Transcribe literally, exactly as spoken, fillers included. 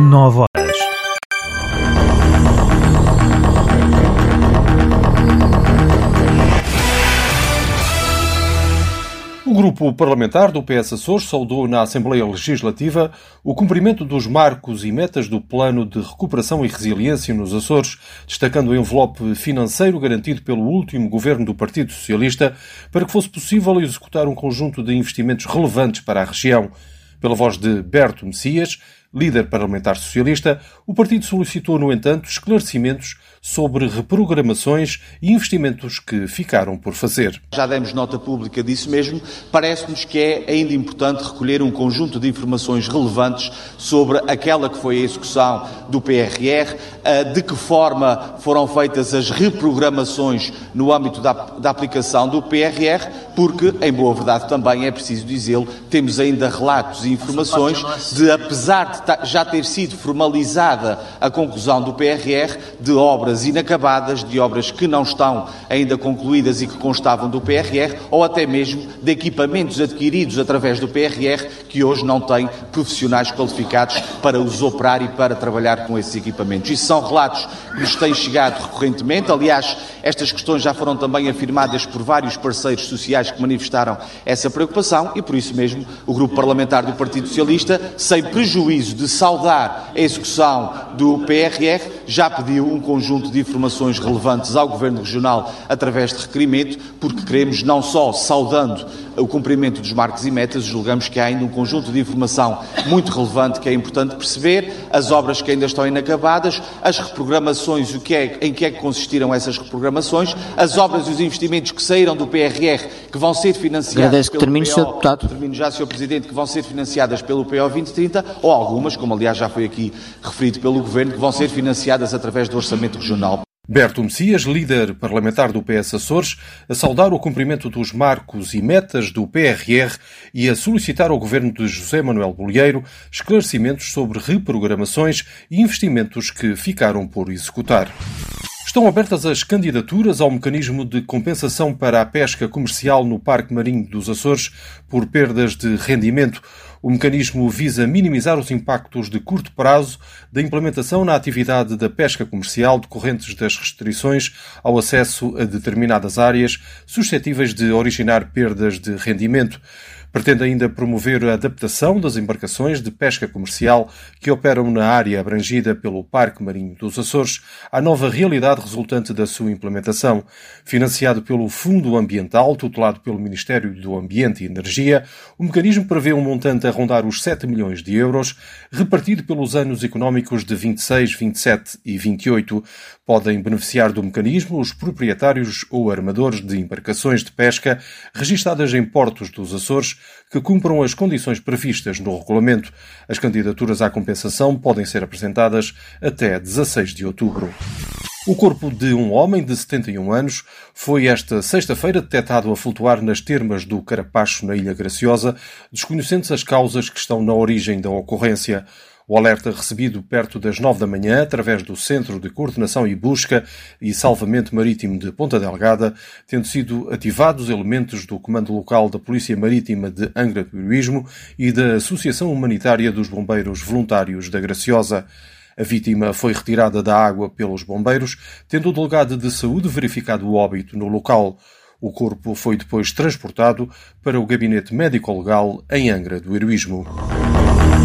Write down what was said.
nove horas. O grupo parlamentar do P S Açores saudou na Assembleia Legislativa o cumprimento dos marcos e metas do Plano de Recuperação e Resiliência nos Açores, destacando o envelope financeiro garantido pelo último governo do Partido Socialista para que fosse possível executar um conjunto de investimentos relevantes para a região. Pela voz de Berto Messias, líder parlamentar socialista, o partido solicitou, no entanto, esclarecimentos sobre reprogramações e investimentos que ficaram por fazer. Já demos nota pública disso mesmo. Parece-nos que é ainda importante recolher um conjunto de informações relevantes sobre aquela que foi a execução do P R R, de que forma foram feitas as reprogramações no âmbito da, da aplicação do P R R, porque, em boa verdade também é preciso dizê-lo, temos ainda relatos e informações de, apesar de já ter sido formalizada a conclusão do P R R, de obras inacabadas, de obras que não estão ainda concluídas e que constavam do P R R, ou até mesmo de equipamentos adquiridos através do P R R que hoje não têm profissionais qualificados para os operar e para trabalhar com esses equipamentos. Isso são relatos que nos têm chegado recorrentemente. Aliás, estas questões já foram também afirmadas por vários parceiros sociais que manifestaram essa preocupação e, por isso mesmo, o Grupo Parlamentar do Partido Socialista, sem prejuízo de saudar a execução do P R R, já pediu um conjunto de informações relevantes ao Governo Regional através de requerimento, porque queremos, não só saudando o cumprimento dos marcos e metas, julgamos que há ainda um conjunto de informação muito relevante que é importante perceber, as obras que ainda estão inacabadas, as reprogramações, o que é, em que é que consistiram essas reprogramações, as obras e os investimentos que saíram do P R R, que vão ser financiadas Agradeço pelo que termine, P O, senhor Deputado. termino já, senhor Presidente, que vão ser financiadas pelo P O vinte trinta, ou algumas, como aliás já foi aqui referido pelo Governo, que vão ser financiadas através do Orçamento Regional. Berto Messias, líder parlamentar do P S Açores, a saudar o cumprimento dos marcos e metas do P R R e a solicitar ao governo de José Manuel Bolieiro esclarecimentos sobre reprogramações e investimentos que ficaram por executar. Estão abertas as candidaturas ao mecanismo de compensação para a pesca comercial no Parque Marinho dos Açores por perdas de rendimento. O mecanismo visa minimizar os impactos de curto prazo da implementação na atividade da pesca comercial decorrentes das restrições ao acesso a determinadas áreas suscetíveis de originar perdas de rendimento. Pretende ainda promover a adaptação das embarcações de pesca comercial que operam na área abrangida pelo Parque Marinho dos Açores à nova realidade resultante da sua implementação. Financiado pelo Fundo Ambiental, tutelado pelo Ministério do Ambiente e Energia, o mecanismo prevê um montante a rondar os sete milhões de euros, repartido pelos anos económicos de vinte e seis, vinte e sete e vinte e oito. Podem beneficiar do mecanismo os proprietários ou armadores de embarcações de pesca registadas em portos dos Açores que cumpram as condições previstas no regulamento. As candidaturas à compensação podem ser apresentadas até dezasseis de outubro. O corpo de um homem de setenta e um anos foi esta sexta-feira detectado a flutuar nas termas do Carapacho, na Ilha Graciosa, desconhecendo-se as causas que estão na origem da ocorrência. O alerta recebido perto das nove da manhã, através do Centro de Coordenação e Busca e Salvamento Marítimo de Ponta Delgada, tendo sido ativados elementos do Comando Local da Polícia Marítima de Angra do Heroísmo e da Associação Humanitária dos Bombeiros Voluntários da Graciosa. A vítima foi retirada da água pelos bombeiros, tendo o delegado de saúde verificado o óbito no local. O corpo foi depois transportado para o Gabinete Médico-Legal em Angra do Heroísmo.